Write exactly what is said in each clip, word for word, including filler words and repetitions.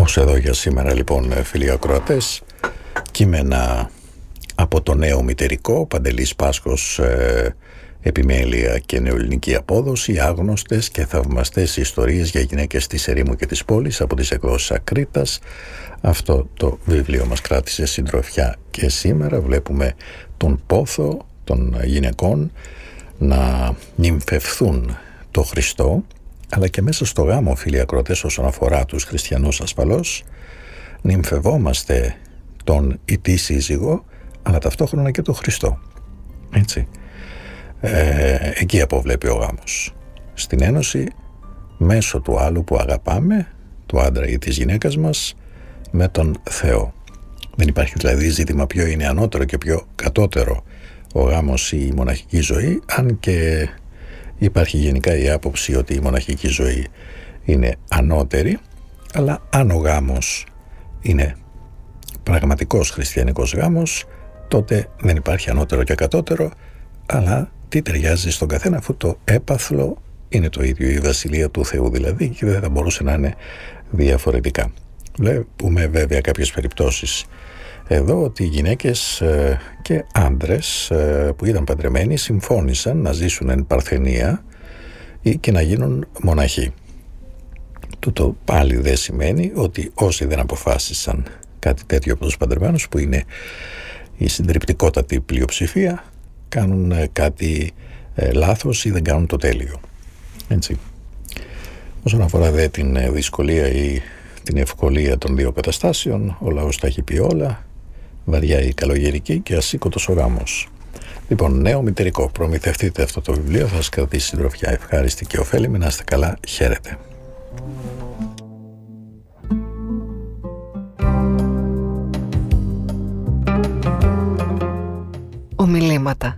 Ως εδώ για σήμερα λοιπόν, φίλοι ακροατές, κείμενα από το νέο μητερικό, Παντελής Πάσχος, ε, επιμέλεια και νεοελληνική απόδοση, άγνωστες και θαυμαστές ιστορίες για γυναίκες της ερήμου και της πόλης, από τις εκδόσεις Ακρίτας. Αυτό το βιβλίο μας κράτησε συντροφιά και σήμερα βλέπουμε τον πόθο των γυναικών να νυμφευθούν το Χριστό, αλλά και μέσα στο γάμο, φίλοι ακροατές, όσον αφορά τους χριστιανούς ασφαλώς, νυμφευόμαστε τον ή τη σύζυγο, αλλά ταυτόχρονα και τον Χριστό. Έτσι. Ε, εκεί αποβλέπει ο γάμος. Στην ένωση, μέσω του άλλου που αγαπάμε, του άντρα ή της γυναίκας μας, με τον Θεό. Δεν υπάρχει δηλαδή ζήτημα ποιο είναι ανώτερο και ποιο κατώτερο, ο γάμος ή η μοναχική ζωή, αν και υπάρχει γενικά η άποψη ότι η μοναχική ζωή είναι ανώτερη, αλλά αν ο γάμος είναι πραγματικός χριστιανικός γάμος, τότε δεν υπάρχει ανώτερο και κατώτερο, αλλά τι ταιριάζει στον καθένα, αφού το έπαθλο είναι το ίδιο, η βασιλεία του Θεού δηλαδή, και δεν θα μπορούσε να είναι διαφορετικά. Βλέπουμε βέβαια κάποιες περιπτώσεις εδώ ότι οι γυναίκες και άντρες που ήταν παντρεμένοι συμφώνησαν να ζήσουν εν παρθενία ή και να γίνουν μοναχοί. Τούτο πάλι δεν σημαίνει ότι όσοι δεν αποφάσισαν κάτι τέτοιο από τους παντρεμένους, που είναι η συντριπτικότατη πλειοψηφία, κάνουν κάτι ε, λάθος ή δεν κάνουν το τέλειο. Έτσι. Όσον αφορά δε την δυσκολία ή την ευκολία των δύο καταστάσεων, ο λαός τα έχει πει όλα, βαριά ή καλογερική και ασήκωτος ο γάμος. Λοιπόν, νέο μητερικό, προμηθευτείτε αυτό το βιβλίο, θα σας κρατήσει συντροφιά ευχάριστη και ωφέλιμη. Να είστε καλά, χαίρετε. Ομιλήματα.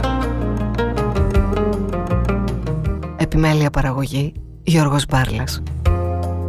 Επιμέλεια παραγωγή Γιώργος Μπάρλας.